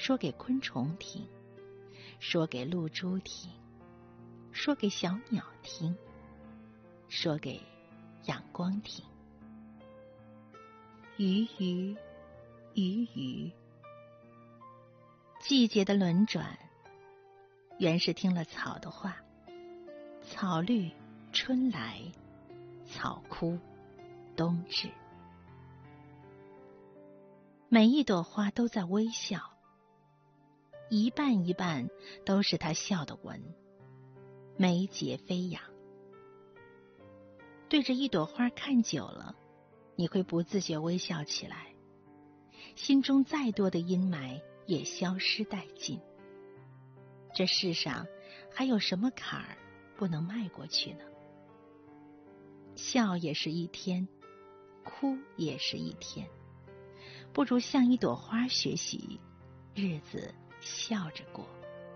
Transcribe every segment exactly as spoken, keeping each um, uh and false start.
说给昆虫听，说给露珠听，说给小鸟听，说给阳光听。鱼鱼鱼鱼，季节的轮转，原是听了草的话。草绿春来，草枯冬至。每一朵花都在微笑，一瓣一瓣都是它笑的纹，眉睫飞扬。对着一朵花看久了，你会不自觉微笑起来，心中再多的阴霾也消失殆尽。这世上还有什么坎儿不能迈过去呢？笑也是一天，哭也是一天，不如向一朵花学习，日子笑着过。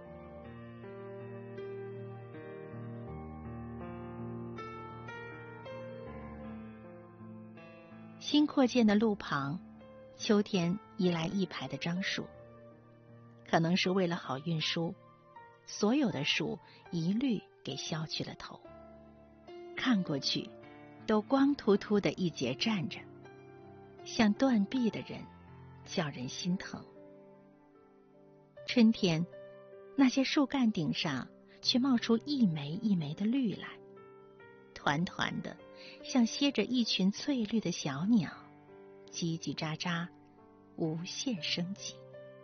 新扩建的路旁，秋天移来一排的樟树，可能是为了好运输，所有的树一律给削去了头，看过去都光秃秃的一截站着，像断臂的人，叫人心疼。春天，那些树干顶上却冒出一枚一枚的绿来，团团的，像歇着一群翠绿的小鸟，叽叽喳喳，无限生机。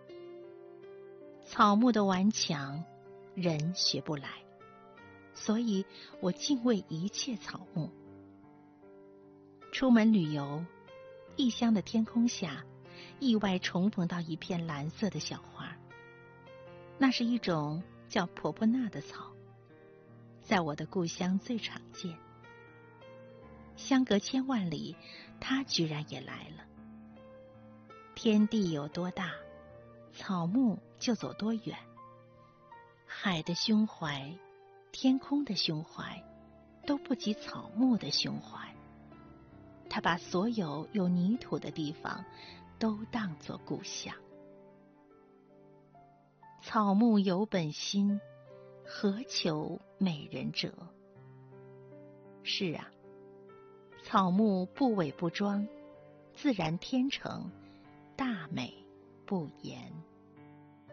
草木的顽强，人学不来，所以我敬畏一切草木。出门旅游，异乡的天空下，意外重逢到一片蓝色的小花，那是一种叫婆婆纳的草，在我的故乡最常见。相隔千万里，它居然也来了。天地有多大，草木就走多远。海的胸怀，天空的胸怀，都不及草木的胸怀。它把所有有泥土的地方都当作故乡。草木有本心，何求美人折？是啊，草木不伪不装，自然天成，大美不言。